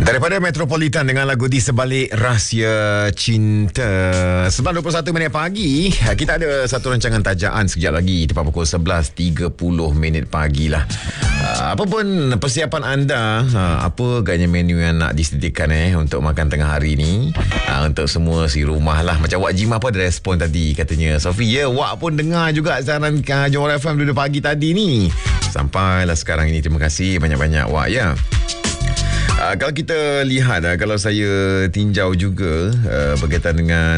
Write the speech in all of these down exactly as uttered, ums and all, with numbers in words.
Daripada Metropolitan dengan lagu Di Sebalik Rahsia Cinta. sembilan dua puluh satu minit pagi. Kita ada satu rancangan tajaan sekejap lagi tepat pukul sebelas tiga puluh minit pagi lah. Apa pun persiapan anda, apa agaknya menu yang nak disediakan eh untuk makan tengah hari ni, untuk semua si rumah lah. Macam Wak Jima pun ada respon tadi, katanya, Sofi, ya Wak pun dengar juga siaran Johor F M dulu pagi tadi ni. Sampailah sekarang ini. Terima kasih banyak-banyak Wak ya. Uh, kalau kita lihat, uh, kalau saya tinjau juga uh, berkaitan dengan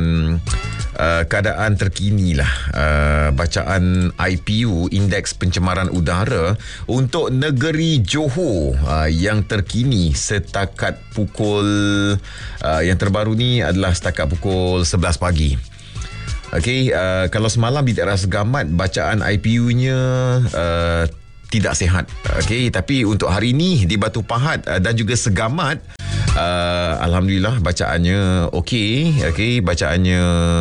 uh, keadaan terkini lah, uh, bacaan I P U, Indeks Pencemaran Udara untuk negeri Johor, uh, yang terkini setakat pukul, uh, yang terbaru ni adalah setakat pukul sebelas pagi. Okey, uh, kalau semalam di daerah Segamat, bacaan I P U-nya uh, tidak sihat. Okey, tapi untuk hari ini di Batu Pahat uh, dan juga Segamat, uh, alhamdulillah bacaannya okey. Okey, bacaannya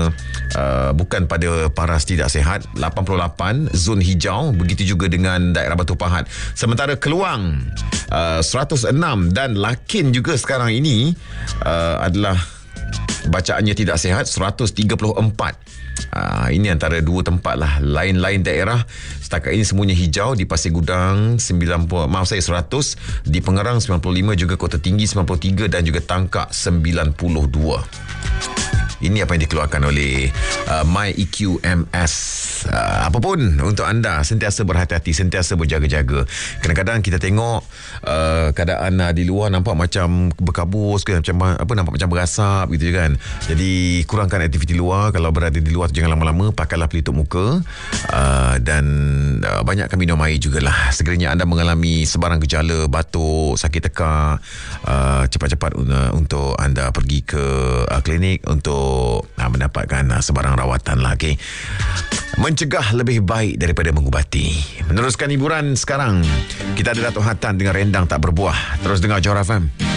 uh, bukan pada paras tidak sihat, lapan puluh lapan zon hijau, begitu juga dengan daerah Batu Pahat. Sementara Keluang uh, seratus enam dan Lakin juga sekarang ini uh, adalah bacaannya tidak sihat, seratus tiga puluh empat. Uh, ini antara dua tempat lah. Lain-lain daerah setakat ini semuanya hijau. Di Pasir Gudang sembilan puluh, maaf saya seratus, di Pengerang sembilan puluh lima, juga Kota Tinggi sembilan puluh tiga dan juga Tangkak sembilan puluh dua. Ini apa yang dikeluarkan oleh uh, My E Q M S. Uh, apapun untuk anda, sentiasa berhati-hati, sentiasa berjaga-jaga. Kadang-kadang kita tengok uh, keadaan uh, di luar nampak macam berkabus ke, macam apa, nampak macam berasap gitu kan. Jadi kurangkan aktiviti luar. Kalau berada di luar, jangan lama-lama, pakailah pelitup muka, uh, dan uh, banyakkan minum air jugalah. Sekiranya anda mengalami sebarang gejala, batuk, sakit tekak, uh, cepat-cepat uh, untuk anda pergi ke uh, klinik untuk uh, mendapatkan uh, sebarang rawatan lah. Okay? Mencegah lebih baik daripada mengubati. Meneruskan hiburan sekarang, kita ada Datuk Hatan dengan Rendang Tak Berbuah. Terus dengar Johor F M.